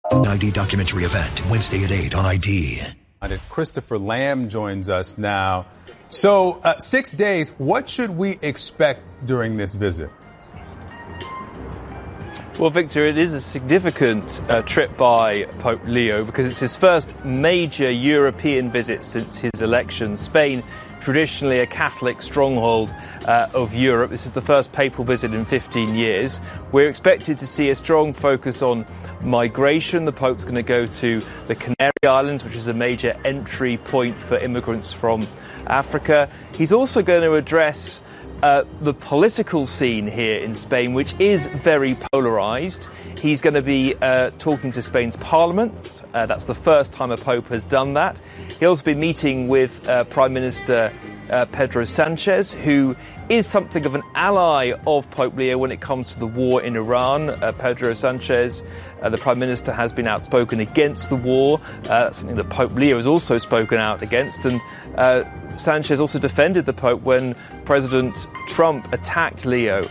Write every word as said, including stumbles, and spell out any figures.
I D documentary event, Wednesday at eight on I D. Christopher Lamb joins us now. So, uh, six days, what should we expect during this visit? Well, Victor, it is a significant uh, trip by Pope Leo because it's his first major European visit since his election. Spain, traditionally a Catholic stronghold uh, of Europe. This is the first papal visit in fifteen years. We're expected to see a strong focus on migration. The Pope's going to go to the Canary Islands, which is a major entry point for immigrants from Africa. He's also going to address Uh, the political scene here in Spain, which is very polarised. He's going to be uh, talking to Spain's parliament. Uh, that's the first time a pope has done that. He'll also be meeting with uh, Prime Minister uh, Pedro Sanchez, who is something of an ally of Pope Leo when it comes to the war in Iran. Uh, Pedro Sanchez, uh, the Prime Minister, has been outspoken against the war. Uh, that's something that Pope Leo has also spoken out against. And uh, Sanchez also defended the Pope when President Trump attacked Leo